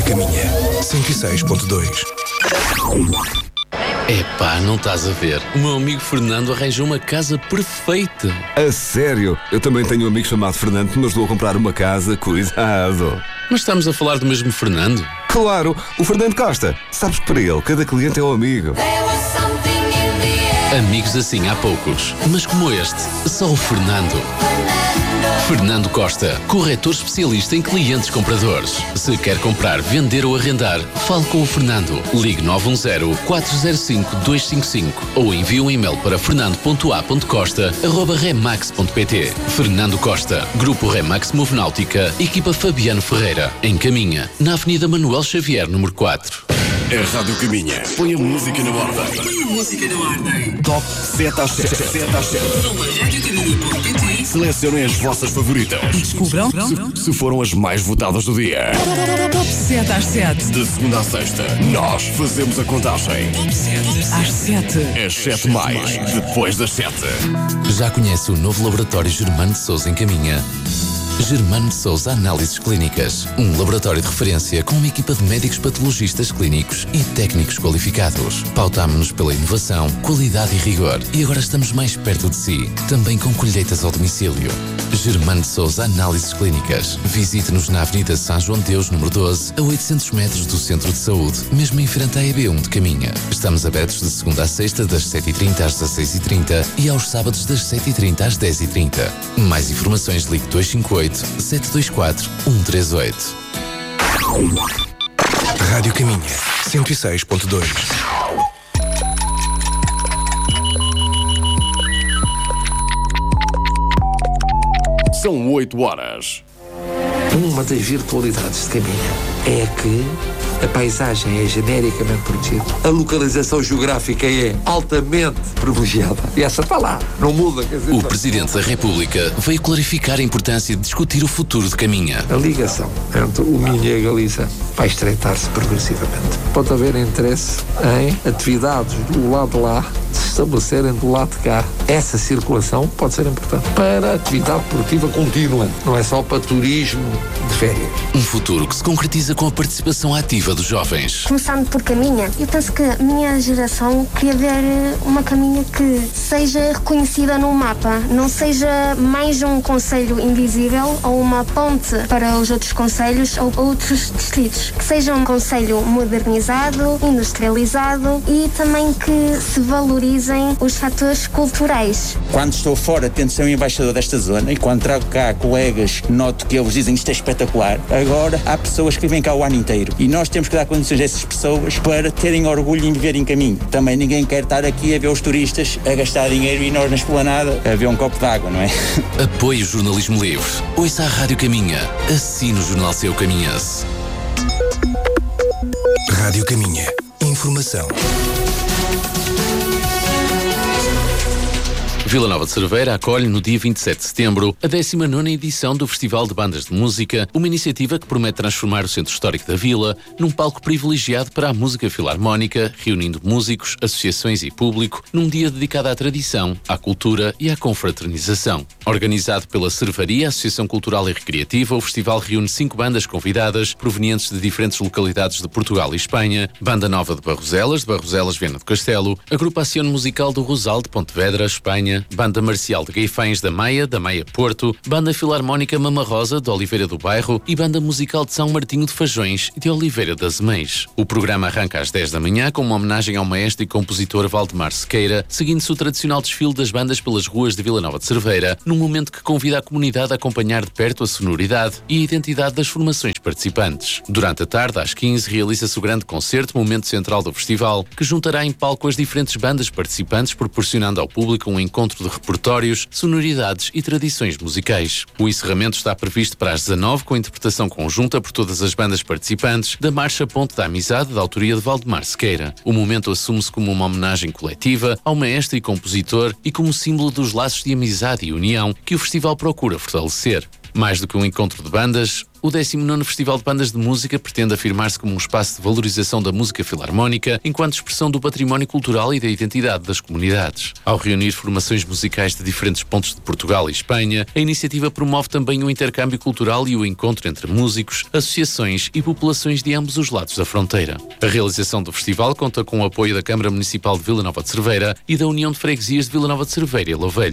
Caminha 106.2. Epá, não estás a ver? O meu amigo Fernando arranjou uma casa perfeita. A sério? Eu também tenho um amigo chamado Fernando que me ajudou a comprar uma casa. Cuidado. Mas estamos a falar do mesmo Fernando? Claro, o Fernando Costa. Sabes que para ele, cada cliente é um amigo. Amigos assim há poucos, mas como este, só o Fernando. Fernando Costa, corretor especialista em clientes compradores. Se quer comprar, vender ou arrendar, fale com o Fernando. Ligue 910-405-255 ou envie um e-mail para fernando.a.costa@remax.pt. Fernando Costa, Grupo Remax Movenáutica, equipa Fabiano Ferreira, em Caminha, na Avenida Manuel Xavier, número 4. É Rádio Caminha. Põe a música na ordem. Top 7 às 7. 7 às 7. Selecionem as vossas favoritas. E descubram Se foram as mais votadas do dia. Top 7 às 7. De segunda à sexta, nós fazemos a contagem. Às 7. As 7 mais, depois das 7. Já conhece o novo laboratório Germano de Sousa em Caminha? Germano de Sousa Análises Clínicas. Um laboratório de referência com uma equipa de médicos patologistas clínicos e técnicos qualificados. Pautámo-nos pela inovação, qualidade e rigor. E agora estamos mais perto de si, também com colheitas ao domicílio. Germano de Sousa Análises Clínicas. Visite-nos na Avenida São João de Deus, número 12, a 800 metros do Centro de Saúde, mesmo em frente à EB1 de Caminha. Estamos abertos de segunda à sexta, das 7h30 às 16h30 e aos sábados das 7h30 às 10h30. Mais informações, ligue 258-724-138. Rádio Caminha 106.2. São 8 horas. Uma das virtualidades de Caminha é que a paisagem é genericamente protegida, a localização geográfica é altamente privilegiada. E essa está lá, não muda. Quer dizer, O Presidente da República veio clarificar a importância de discutir o futuro de Caminha. a ligação entre o Minho e a Galiza vai estreitar-se progressivamente. Pode haver interesse em atividades do lado de lá se estabelecerem do lado de cá. Essa circulação pode ser importante para a atividade produtiva contínua, não é só para turismo de férias. Um futuro que se concretiza com a participação ativa dos jovens. Começando por Caminha, eu penso que a minha geração queria ver uma Caminha que seja reconhecida no mapa, não seja mais um concelho invisível ou uma ponte para os outros concelhos ou outros distritos. Que seja um concelho modernizado, industrializado e também que se valorizem os fatores culturais. Quando estou fora, tento ser um embaixador desta zona e quando trago cá colegas, noto que eles dizem isto é espetacular. Agora, há pessoas que vivem cá o ano inteiro e nós temos que dar condições a essas pessoas para terem orgulho em viver em Caminho. Também ninguém quer estar aqui a ver os turistas a gastar dinheiro e nós na esplanada a ver um copo de água, não é? Apoie o jornalismo livre. Ouça a Rádio Caminha. Assine o Jornal Seu Caminhense. Rádio Caminha. Informação. Vila Nova de Cerveira acolhe no dia 27 de setembro a 19ª edição do Festival de Bandas de Música, uma iniciativa que promete transformar o Centro Histórico da Vila num palco privilegiado para a música filarmónica, reunindo músicos, associações e público num dia dedicado à tradição, à cultura e à confraternização. Organizado pela Cervaria, Associação Cultural e Recreativa, o festival reúne 5 bandas convidadas provenientes de diferentes localidades de Portugal e Espanha, Banda Nova de Barroselas, Viana do Castelo, Agrupação Musical do Rosal de Pontevedra, Espanha, Banda Marcial de Gaifães da Maia Porto, Banda Filarmónica Mama Rosa de Oliveira do Bairro e Banda Musical de São Martinho de Fajões e de Oliveira das Mães. O programa arranca às 10 da manhã com uma homenagem ao maestro e compositor Valdemar Sequeira, seguindo-se o tradicional desfile das bandas pelas ruas de Vila Nova de Cerveira, num momento que convida a comunidade a acompanhar de perto a sonoridade e a identidade das formações participantes. Durante a tarde, às 15, realiza-se o grande concerto, momento central do festival, que juntará em palco as diferentes bandas participantes, proporcionando ao público um encontro de repertórios, sonoridades e tradições musicais. O encerramento está previsto para as 19, com interpretação conjunta por todas as bandas participantes da Marcha Ponte da Amizade, da autoria de Valdemar Sequeira. O momento assume-se como uma homenagem coletiva ao maestro e compositor e como símbolo dos laços de amizade e união que o festival procura fortalecer. Mais do que um encontro de bandas, O 19º Festival de Bandas de Música pretende afirmar-se como um espaço de valorização da música filarmónica enquanto expressão do património cultural e da identidade das comunidades. Ao reunir formações musicais de diferentes pontos de Portugal e Espanha, a iniciativa promove também o intercâmbio cultural e o encontro entre músicos, associações e populações de ambos os lados da fronteira. A realização do festival conta com o apoio da Câmara Municipal de Vila Nova de Cerveira e da União de Freguesias de Vila Nova de Cerveira e Louvelho.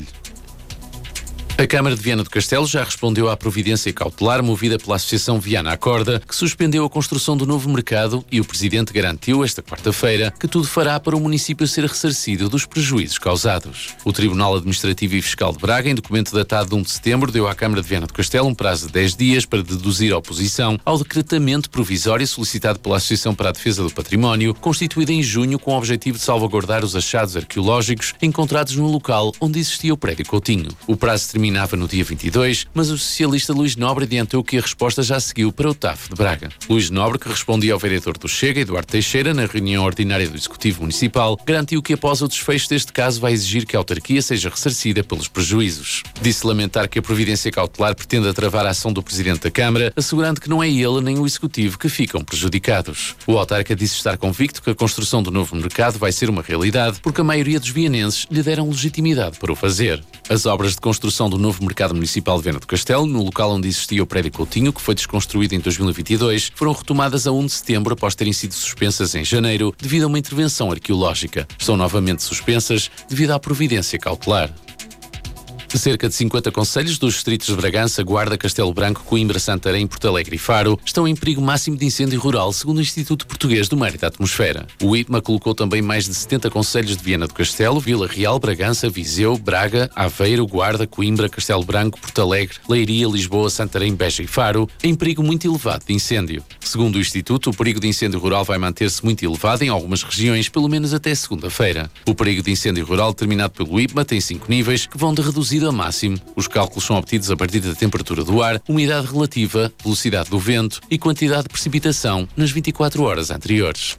A Câmara de Viana do Castelo já respondeu à providência cautelar movida pela Associação Viana Acorda, que suspendeu a construção do novo mercado, e o Presidente garantiu esta quarta-feira que tudo fará para o município ser ressarcido dos prejuízos causados. O Tribunal Administrativo e Fiscal de Braga, em documento datado de 1 de setembro, deu à Câmara de Viana do Castelo um prazo de 10 dias para deduzir a oposição ao decretamento provisório solicitado pela Associação para a Defesa do Património, constituída em junho com o objetivo de salvaguardar os achados arqueológicos encontrados no local onde existia o prédio Coutinho. O prazo terminava no dia 22, mas o socialista Luís Nobre adiantou que a resposta já seguiu para o TAF de Braga. Luís Nobre, que respondia ao vereador do Chega, Eduardo Teixeira, na reunião ordinária do Executivo Municipal, garantiu que após o desfecho deste caso vai exigir que a autarquia seja ressarcida pelos prejuízos. Disse lamentar que a providência cautelar pretenda travar a ação do Presidente da Câmara, assegurando que não é ele nem o Executivo que ficam prejudicados. O autarca disse estar convicto que a construção do novo mercado vai ser uma realidade, porque a maioria dos vianenses lhe deram legitimidade para o fazer. As obras de construção do novo mercado municipal de Viana do Castelo, no local onde existia o prédio Coutinho, que foi desconstruído em 2022, foram retomadas a 1 de setembro após terem sido suspensas em janeiro devido a uma intervenção arqueológica. Estão novamente suspensas devido à providência cautelar. Cerca de 50 concelhos dos distritos de Bragança, Guarda, Castelo Branco, Coimbra, Santarém, Porto Alegre e Faro estão em perigo máximo de incêndio rural, segundo o Instituto Português do Mar e da Atmosfera. O IPMA colocou também mais de 70 concelhos de Viana do Castelo, Vila Real, Bragança, Viseu, Braga, Aveiro, Guarda, Coimbra, Castelo Branco, Porto Alegre, Leiria, Lisboa, Santarém, Beja e Faro em perigo muito elevado de incêndio. Segundo o Instituto, o perigo de incêndio rural vai manter-se muito elevado em algumas regiões, pelo menos até segunda-feira. O perigo de incêndio rural determinado pelo IPMA tem 5 níveis que vão de reduzido a máximo. Os cálculos são obtidos a partir da temperatura do ar, umidade relativa, velocidade do vento e quantidade de precipitação nas 24 horas anteriores.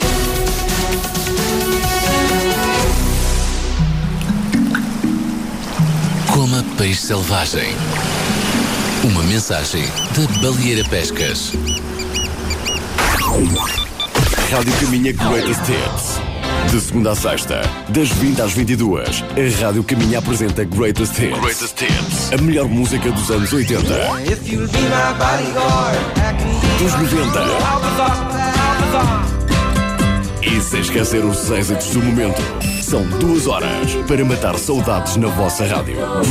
Coma peixe selvagem. Uma mensagem da Baleeira Pescas. Rádio Caminha Greatest Hits. De segunda a sexta, das 20 às 22, a Rádio Caminha apresenta Greatest Hits. Greatest Hits. A melhor música dos anos 80. Dos 90. E sem esquecer os êxitos do momento. São 2 horas para matar saudades na vossa rádio.